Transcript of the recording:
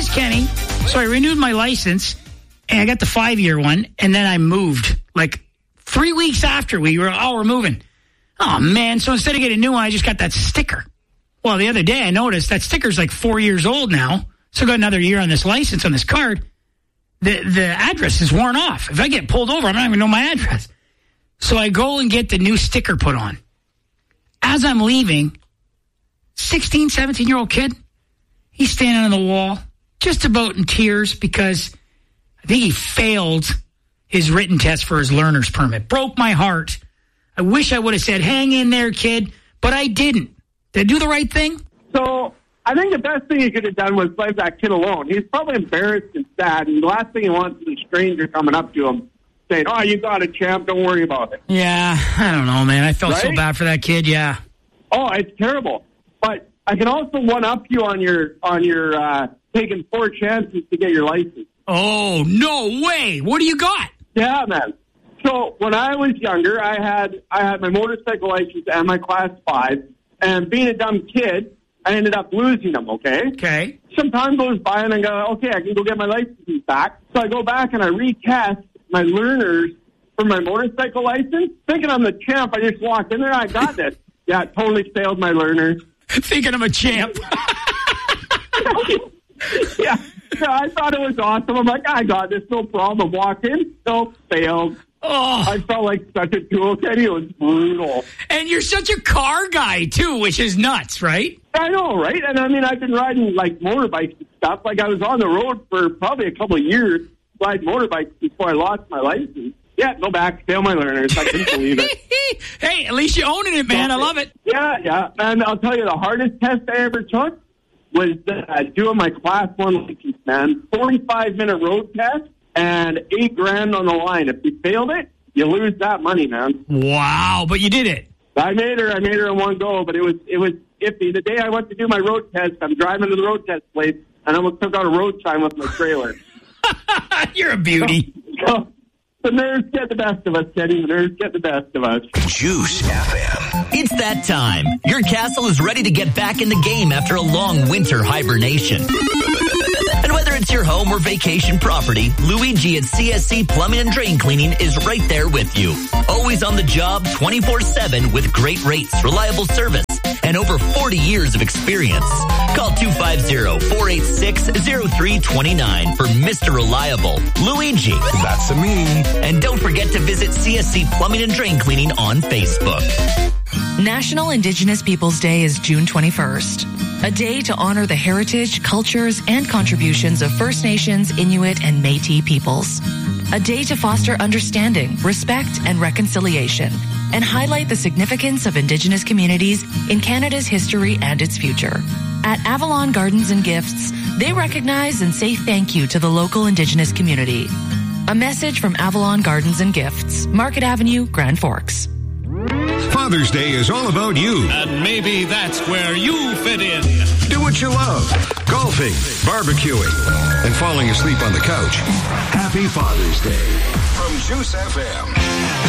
Kenny. So I renewed my license, and I got the 5-year one, and then I moved. Like 3 weeks after we're moving. Oh, man. So instead of getting a new one, I just got that sticker. Well, the other day I noticed that sticker's like 4 years old now. So I got another year on this license, on this card. The address is worn off. If I get pulled over, I don't even know my address. So I go and get the new sticker put on. As I'm leaving, 16, 17-year-old kid, he's standing on the wall, just about in tears because I think he failed his written test for his learner's permit. Broke my heart. I wish I would have said, hang in there, kid, but I didn't. Did I do the right thing? So I think the best thing he could have done was leave that kid alone. He's probably embarrassed and sad, and the last thing he wants is a stranger coming up to him saying, oh, you got it, champ, don't worry about it. Yeah, I don't know, man. I felt so bad for that kid, yeah. Oh, it's terrible. But I can also one-up you on your taking 4 chances to get your license. Oh, no way. What do you got? Yeah, man. So when I was younger, I had my motorcycle license and my Class 5, and being a dumb kid, I ended up losing them, okay? Okay. Some time goes by, and I go, okay, I can go get my license back. So I go back and I retest my learners for my motorcycle license. Thinking I'm the champ, I just walked in there, I got this. Yeah, totally failed my learners. Thinking I'm a champ. Yeah, I thought it was awesome. I'm like, I got this, no problem. Walked in, no, failed. Oh, I felt like such a tool, Kenny. It was brutal. And you're such a car guy, too, which is nuts, right? I know, right? And I mean, I've been riding, like, motorbikes and stuff. Like, I was on the road for probably a couple of years, riding motorbikes before I lost my license. Yeah, go back, fail my learners. I couldn't believe it. Hey, at least you're owning it, man. I love it. Yeah. And I'll tell you, the hardest test I ever took was doing my Class 1 license, man. 45-minute road test and $8,000 on the line. If you failed it, you lose that money, man. Wow, but you did it. I made her in one go, but it was iffy. The day I went to do my road test, I'm driving to the road test place, and I almost took out a road sign with my trailer. You're a beauty. So, the nerves get the best of us, Kenny. The nerves get the best of us. Juice FM. It's that time. Your castle is ready to get back in the game after a long winter hibernation. And whether it's your home or vacation property, Luigi at CSC Plumbing and Drain Cleaning is right there with you. Always on the job 24/7 with great rates, reliable service, and over 40 years of experience. Call 250-486-0329 for Mr. Reliable, Luigi. That's me. And don't forget to visit CSC Plumbing and Drain Cleaning on Facebook. National Indigenous Peoples Day is June 21st. A day to honor the heritage, cultures, and contributions of First Nations, Inuit, and Métis peoples. A day to foster understanding, respect, and reconciliation, and highlight the significance of Indigenous communities in Canada's history and its future. At Avalon Gardens and Gifts, they recognize and say thank you to the local Indigenous community. A message from Avalon Gardens and Gifts, Market Avenue, Grand Forks. Father's Day is all about you. And maybe that's where you fit in. Do what you love. Golfing, barbecuing, and falling asleep on the couch. Happy Father's Day from Juice FM.